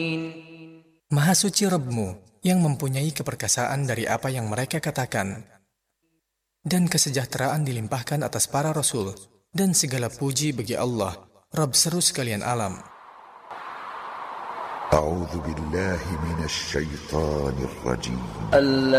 Maha suci Rabb-Mu yang mempunyai keperkasaan dari apa yang mereka katakan. Dan kesejahteraan dilimpahkan atas para rasul, dan segala puji bagi Allah, Rabb seru sekalian alam. A'udzu billahi minasy syaithanir rajim.